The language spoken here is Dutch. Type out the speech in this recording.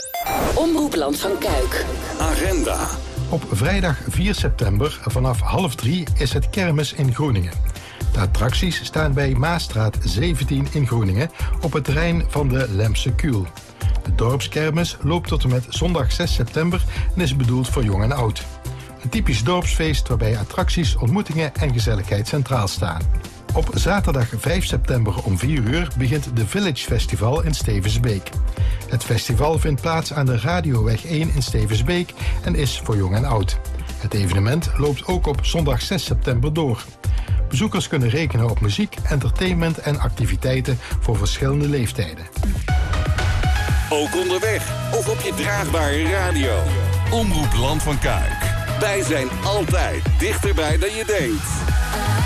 Omroep Land van Kuik. Agenda. Op vrijdag 4 september vanaf 2:30 is het kermis in Groeningen. De attracties staan bij Maasstraat 17 in Groeningen op het terrein van de Lempse Kuul. De dorpskermis loopt tot en met zondag 6 september en is bedoeld voor jong en oud. Een typisch dorpsfeest waarbij attracties, ontmoetingen en gezelligheid centraal staan. Op zaterdag 5 september om 4 uur begint de Village Festival in Stevensbeek. Het festival vindt plaats aan de Radioweg 1 in Stevensbeek en is voor jong en oud. Het evenement loopt ook op zondag 6 september door. Bezoekers kunnen rekenen op muziek, entertainment en activiteiten voor verschillende leeftijden. Ook onderweg of op je draagbare radio. Omroep Land van Kuik. Wij zijn altijd dichterbij dan je denkt.